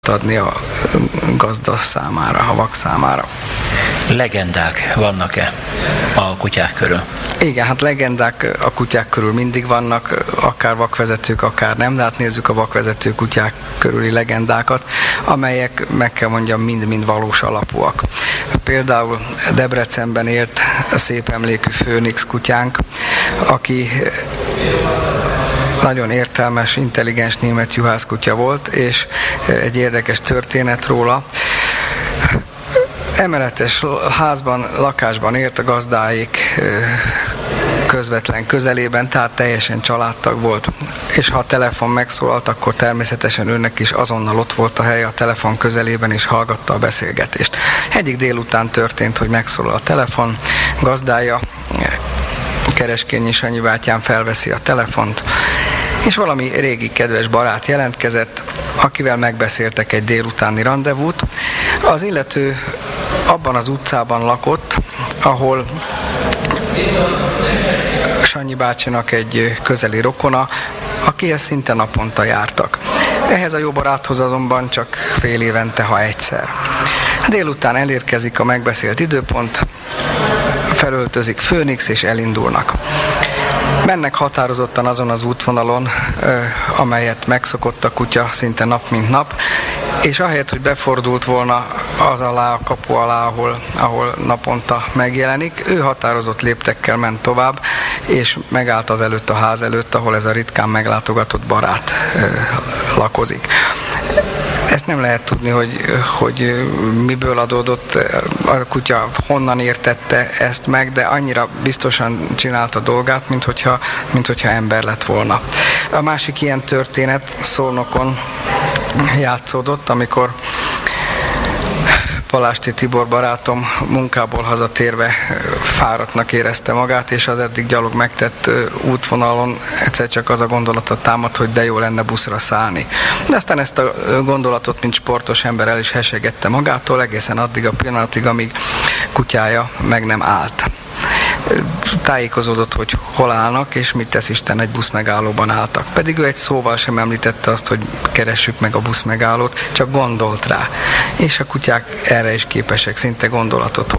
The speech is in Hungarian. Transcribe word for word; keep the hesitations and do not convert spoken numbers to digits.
adni a gazda számára, a vak számára. Legendák vannak-e a kutyák körül? Igen, hát legendák a kutyák körül mindig vannak, akár vakvezetők, akár nem, de hát nézzük a vakvezető kutyák körüli legendákat, amelyek, meg kell mondjam, mind-mind valós alapúak. Például Debrecenben élt a szép emlékű Főnix kutyánk, aki nagyon értelmes, intelligens német juhászkutya volt, és egy érdekes történet róla. Emeletes házban, lakásban élt, a gazdáik közvetlen közelében, tehát teljesen családtag volt. És ha a telefon megszólalt, akkor természetesen önnek is azonnal ott volt a helye a telefon közelében, és hallgatta a beszélgetést. Egyik délután történt, hogy megszólal a telefon, gazdája, Kereskényi Sanyi bátyám felveszi a telefont, és valami régi kedves barát jelentkezett, akivel megbeszéltek egy délutáni randevút. Az illető abban az utcában lakott, ahol Sanyi bácsinak egy közeli rokona, akihez szinte naponta jártak. Ehhez a jó baráthoz azonban csak fél évente, ha egyszer. Délután elérkezik a megbeszélt időpont, felöltözik Főnix és elindulnak. Mennek határozottan azon az útvonalon, amelyet megszokott a kutya szinte nap mint nap, és ahelyett, hogy befordult volna az alá, a kapu alá, ahol, ahol naponta megjelenik, ő határozott léptekkel ment tovább, és megállt az előtt a ház előtt, ahol ez a ritkán meglátogatott barát lakozik. Ezt nem lehet tudni, hogy, hogy miből adódott, a kutya honnan értette ezt meg, de annyira biztosan csinálta a dolgát, mint hogyha, mint hogyha ember lett volna. A másik ilyen történet Szolnokon játszódott, amikor Palásti Tibor barátom munkából hazatérve fáradtnak érezte magát, és az eddig gyalog megtett útvonalon egyszer csak az a gondolatot támad, hogy de jó lenne buszra szállni. De aztán ezt a gondolatot, mint sportos ember el is hesegette magától, egészen addig a pillanatig, amíg kutyája meg nem állt. Tájékozódott, hogy hol állnak, és mit tesz Isten, egy buszmegállóban álltak. Pedig ő egy szóval sem említette azt, hogy keressük meg a buszmegállót, csak gondolt rá. És a kutyák erre is képesek, szinte gondolatot